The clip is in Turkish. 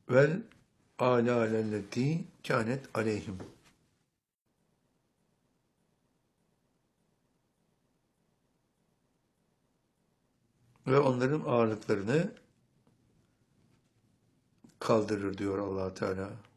vel âlâlelleti kânet aleyhim. Ve onların ağırlıklarını kaldırır diyor Allah Teala.